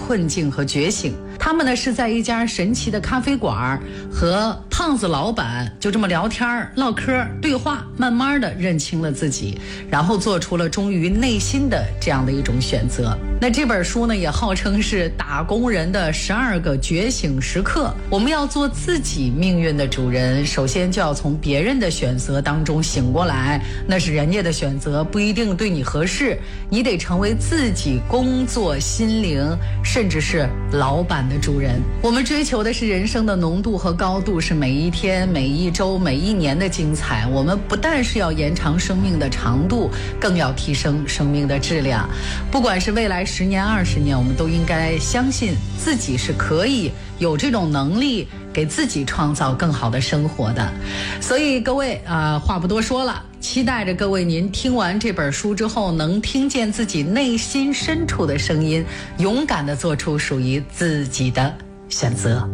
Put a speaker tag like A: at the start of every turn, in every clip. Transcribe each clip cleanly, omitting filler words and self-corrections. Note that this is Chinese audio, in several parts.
A: 困境和觉醒。他们呢是在一家神奇的咖啡馆和胖子老板就这么聊天唠嗑对话，慢慢的认清了自己，然后做出了忠于内心的这样的一种选择。那这本书呢也号称是打工人的12个觉醒时刻。我们要做自己命运的主人，首先就要从别人的选择当中醒过来，那是人家的选择，不一定对你合适，你得成为自己工作心灵甚至是老板的主人。我们追求的是人生的浓度和高度，是每一天每一周每一年的精彩。我们不但是要延长生命的长度，更要提升生命的质量。不管是未来10年20年，我们都应该相信自己是可以有这种能力给自己创造更好的生活的。所以各位话不多说了，期待着各位您听完这本书之后能听见自己内心深处的声音，勇敢地做出属于自己的选择。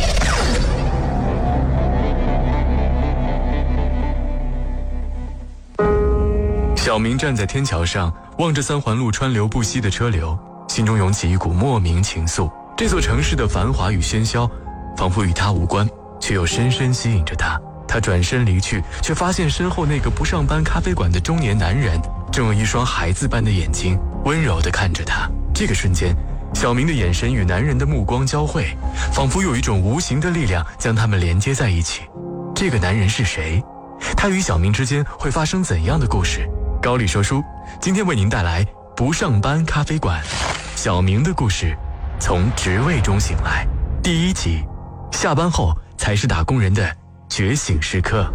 B: 小明站在天桥上，望着3环路川流不息的车流，心中涌起一股莫名情愫。这座城市的繁华与喧嚣仿佛与他无关，却又深深吸引着他。他转身离去，却发现身后那个不上班咖啡馆的中年男人正用一双孩子般的眼睛温柔地看着他。这个瞬间，小明的眼神与男人的目光交汇，仿佛有一种无形的力量将他们连接在一起。这个男人是谁？他与小明之间会发生怎样的故事？高丽说书今天为您带来不上班咖啡馆，小明的故事从职位中醒来，第1集，下班后才是打工人的觉醒时刻。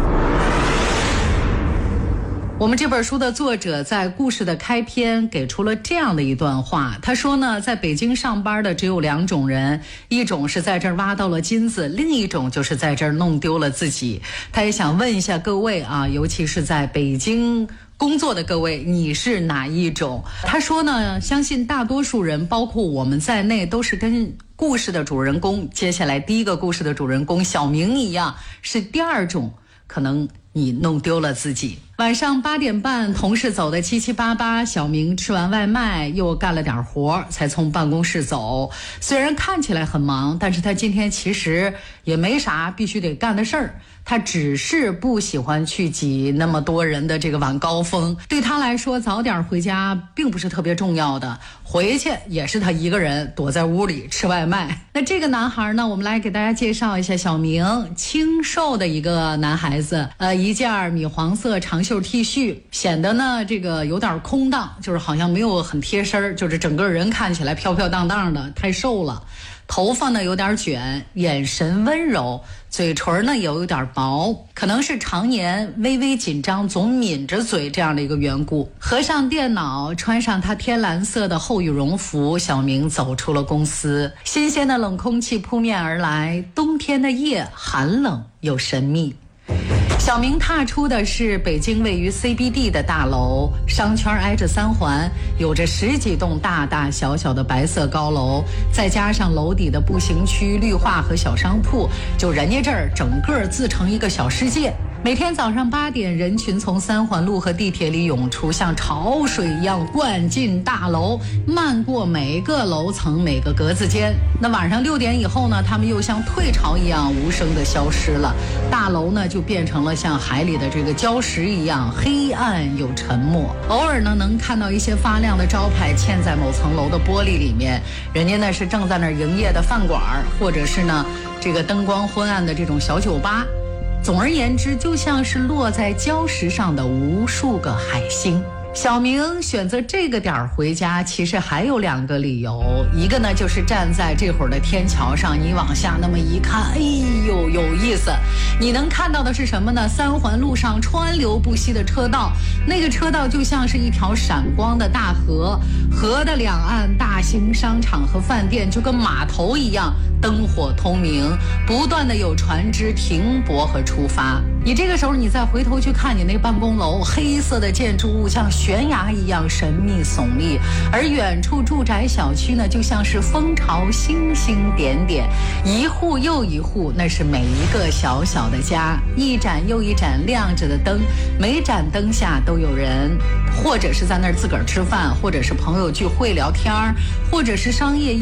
A: 我们这本书的作者在故事的开篇给出了这样的一段话，他说呢，在北京上班的只有2种人，一种是在这儿挖到了金子，另一种就是在这儿弄丢了自己。他也想问一下各位啊，尤其是在北京工作的各位，你是哪一种？他说呢，相信大多数人包括我们在内都是跟故事的主人公，接下来第一个故事的主人公小明一样，是第2种，可能你弄丢了自己。晚上8点半，同事走得七七八八，小明吃完外卖又干了点活，才从办公室走。虽然看起来很忙，但是他今天其实也没啥必须得干的事儿，他只是不喜欢去挤那么多人的这个晚高峰。对他来说，早点回家并不是特别重要的，回去也是他一个人躲在屋里吃外卖。那这个男孩呢，我们来给大家介绍一下小明，清瘦的一个男孩子，一件米黄色长袖 T 恤，显得呢这个有点空荡，就是好像没有很贴身，就是整个人看起来飘飘荡荡的，太瘦了。头发呢有点卷，眼神温柔，嘴唇呢也有点薄，可能是常年微微紧张，总抿着嘴这样的一个缘故。合上电脑，穿上他天蓝色的厚羽绒服，小明走出了公司。新鲜的冷空气扑面而来，冬天的夜寒冷又神秘。小明踏出的是北京位于 CBD 的大楼，商圈挨着3环，有着10几栋大大小小的白色高楼，再加上楼底的步行区、绿化和小商铺，就人家这儿整个自成一个小世界。每天早上8点，人群从3环路和地铁里涌出，像潮水一样灌进大楼，漫过每个楼层、每个格子间。那晚上6点以后呢，他们又像退潮一样无声地消失了，大楼呢就变成了像海里的这个礁石一样黑暗又沉默。偶尔呢能看到一些发亮的招牌嵌在某层楼的玻璃里面，人家呢是正在那儿营业的饭馆，或者是呢这个灯光昏暗的这种小酒吧。总而言之，就像是落在礁石上的无数个海星。小明选择这个点回家，其实还有2个理由。一个呢，就是站在这会儿的天桥上，你往下那么一看，哎呦，有意思。你能看到的是什么呢？3环路上川流不息的车道，那个车道就像是一条闪光的大河，河的两岸大型商场和饭店就跟码头一样，灯火通明，不断的有船只停泊和出发。你这个时候你再回头去看你那办公楼，黑色的建筑物像悬崖一样神秘耸立，而远处住宅小区呢，就像是蜂巢星星点点，一户又一户，那是每一个小小的家，一盏又一盏亮着的灯，每盏灯下都有人，或者是在那儿自个儿吃饭，或者是朋友聚会聊天，或者是商业